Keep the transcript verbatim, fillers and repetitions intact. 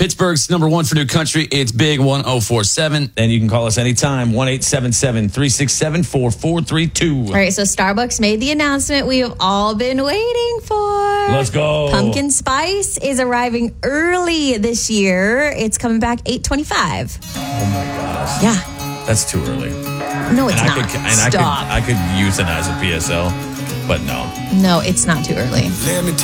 Pittsburgh's number one for new country. It's Big one oh four seven. And you can call us anytime, one eight seven seven, three six seven, four four three two. All right, so Starbucks made the announcement we have all been waiting for. Let's go. Pumpkin spice is arriving early this year. It's coming back eight twenty-five. Oh, my gosh. Yeah. That's too early. No, it's and not. I could, and Stop. I could, I could euthanize a P S L, but no. No, it's not too early.